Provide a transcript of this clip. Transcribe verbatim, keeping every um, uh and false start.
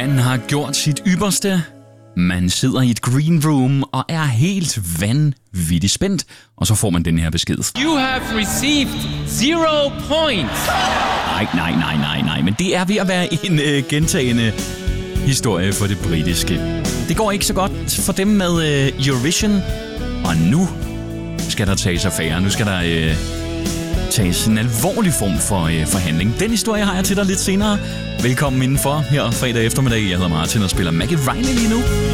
Man har gjort sit ypperste. Man sidder i et green room og er helt vanvittigt spændt. Og så får man den her besked. You have received zero points. Nej, nej, nej, nej, nej. Men det er ved at være en øh, gentagende historie for det britiske. Det går ikke så godt for dem med øh, Eurovision. Og nu skal der tages affære. Nu skal der øh, tages en alvorlig form for øh, forhandling. Den historie har jeg til dig lidt senere. Velkommen indenfor her fredag eftermiddag. Jeg hedder Martin og spiller Maggie Riley lige nu.